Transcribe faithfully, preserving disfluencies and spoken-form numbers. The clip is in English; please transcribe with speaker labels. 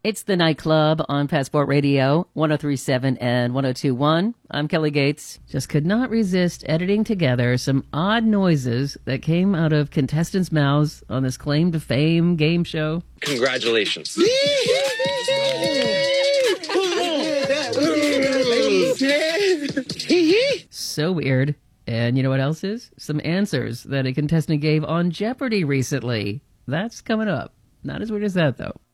Speaker 1: It's the Nightclub on Passport Radio, one oh three point seven and one oh two point one. I'm Kelly Gates. Just could not resist editing together some odd noises that came out of contestants' mouths on this claim to fame game show.
Speaker 2: Congratulations.
Speaker 1: So weird. And you know what else is? Some answers that a contestant gave on Jeopardy recently. That's coming up. Not as weird as that, though.